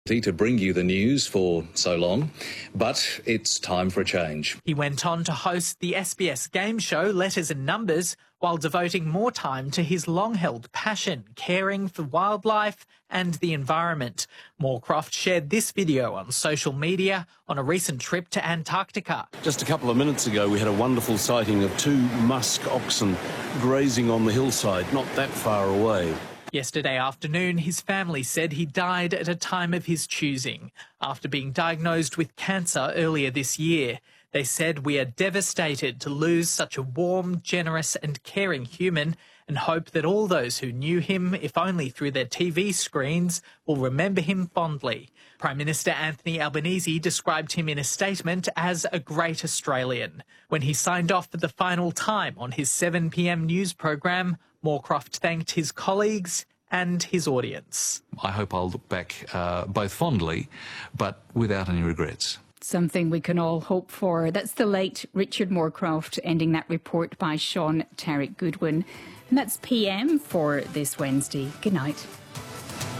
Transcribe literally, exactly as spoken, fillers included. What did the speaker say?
To bring you the news for so long, but it's time for a change. He went on to host the S B S game show Letters and Numbers while devoting more time to his long-held passion, caring for wildlife and the environment. Moorcroft shared this video on social media on a recent trip to Antarctica. Just a couple of minutes ago, we had a wonderful sighting of two musk oxen grazing on the hillside, not that far away. Yesterday afternoon, his family said he died at a time of his choosing after being diagnosed with cancer earlier this year. They said, "We are devastated to lose such a warm, generous and caring human and hope that all those who knew him, if only through their T V screens, will remember him fondly." Prime Minister Anthony Albanese described him in a statement as a great Australian. When he signed off for the final time on his seven p m news program, Moorcroft thanked his colleagues and his audience. I hope I'll look back uh, both fondly, but without any regrets. Something we can all hope for. That's the late Richard Moorcroft, ending that report by Sean Tarek Goodwin. And that's P M for this Wednesday. Good night.